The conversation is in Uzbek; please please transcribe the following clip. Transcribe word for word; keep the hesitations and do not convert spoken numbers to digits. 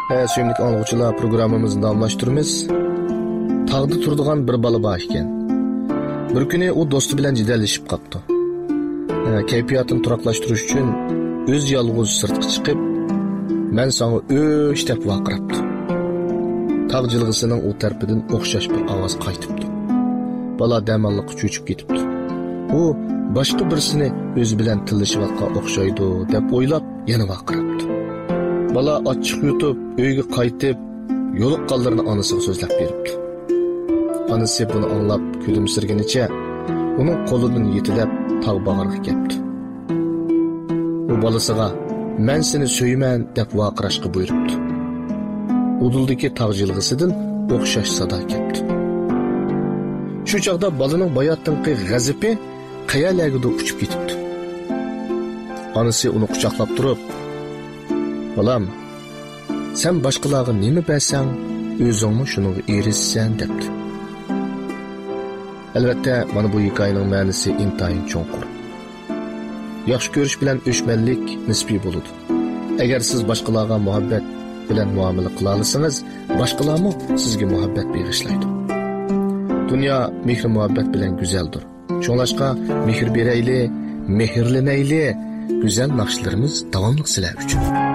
He, suyumlik anlıqçılar programımızı davamlaştırırız. Tağda turduğan bir balı var iken. Bir günü o dostu bilen cidellişip kaptı. He, keyfiyatını turaklaştırış için öz yalğız sırtqı çıkıp, "Men sana öş" dep vaqıraptı. Tağ jilg'isining u tarpidan o'xshash bir ovoz qaytibdi. Bala damalliqqa cho'chib ketibdi. U boshqa birsini o'zi bilan tillashibotga o'xshaydi deb o'ylab yana vaqirabdi. Bala ochiq yutib, uyga qaytib, yo'liqqanlarini onasiga so'zlab beribdi. Onasi buni anglab kulimsirganicha uning qo'lidan yetilab tog' bag'riga kelibdi. U balasiga "Men seni so'yman" deb vaqirashga buyuribdi. Uduldagi tog' jilg'isidan o'xshash sado kelibdi. Shu chaqda balaning bayotdinqi g'azabi qayalarga uchib ketibdi. Onasi uni quchoqlab turib, "Balam, sen boshqalarga nima bersang, o'zingmi shunga erishsan" debdi. Albatta, mana bu hikoyaning ma'nosi intayin cho'nqur. Yaxshi ko'rish bilan o'shmanlik nisbiy bo'ladi. Agar siz boshqalarga muhabbat bilan muomala qila olsangiz, boshqalarmi sizga muhabbat bag'ishlaydi. Dunyo mehr muhabbat bilan go'zaldir. Shunlashqa mehr berayli, mehrlanayli, go'zal naqshlarimiz davomli sizlar uchun.